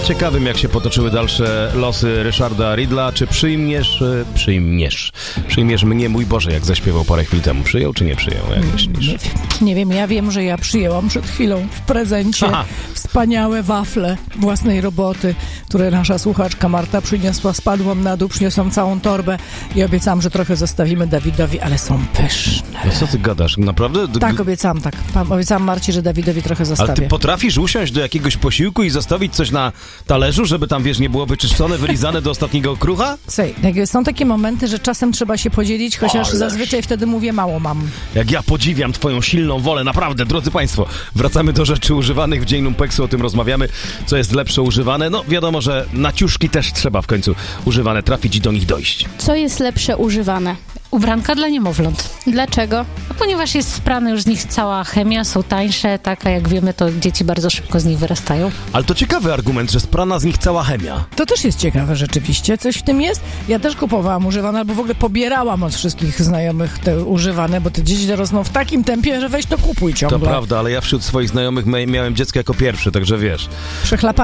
Ciekawym, jak się potoczyły dalsze losy Ryszarda Rydla. Czy przyjmiesz mnie, mój Boże, jak zaśpiewał parę chwil temu. Przyjął czy nie przyjął, jak myślisz? Nie wiem, ja wiem, że ja przyjęłam przed chwilą w prezencie wspaniałe wafle własnej roboty, które nasza słuchaczka Marta przyniosła. Spadłam na dół, przyniosłam całą torbę i obiecałam, że trochę zostawimy Dawidowi, ale są pyszne. No co ty gadasz? Naprawdę? Tak, obiecałam, tak. Obiecałam Marcie, że Dawidowi trochę zostawię. Ale ty potrafisz usiąść do jakiegoś posiłku i zostawić coś na talerzu, żeby tam, wiesz, nie było wyczyszczone, wylizane do ostatniego okrucha? Słuchaj, są takie momenty, że czasem trzeba się podzielić, chociaż zazwyczaj wtedy mówię mało mam. Jak ja podziwiam twoją silną wolę, naprawdę, drodzy państwo. Wracamy do rzeczy używanych w Dzień Lumpeksu, o tym rozmawiamy, co jest lepsze używane. No wiadomo, że na ciuszki też trzeba w końcu używane trafić i do nich dojść. Co jest lepsze używane? Ubranka dla niemowląt. Dlaczego? No, ponieważ jest sprana już z nich cała chemia, są tańsze, tak, a jak wiemy, to dzieci bardzo szybko z nich wyrastają. Ale to ciekawy argument, że sprana z nich cała chemia. To też jest ciekawe rzeczywiście, coś w tym jest. Ja też kupowałam używane, albo w ogóle pobierałam od wszystkich znajomych te używane, bo te dzieci rosną w takim tempie, że weź to kupuj ciągle. To prawda, ale ja wśród swoich znajomych miałem dziecko jako pierwszy, także wiesz. Przechlapane.